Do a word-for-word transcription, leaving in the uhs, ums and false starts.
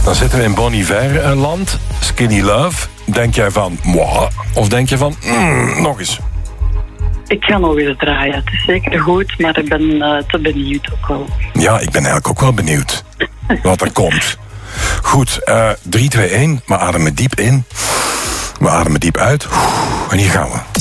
Dan zitten we in Bon Iver land. Skinny Love. Denk jij van, moi, of denk je van, mm, nog eens? Ik ga nog eens draaien. Het is zeker goed, maar ik ben uh, te benieuwd ook wel. Ja, ik ben eigenlijk ook wel benieuwd wat er komt. Goed, uh, drie, twee, één. We ademen diep in. We ademen diep uit. En hier gaan we.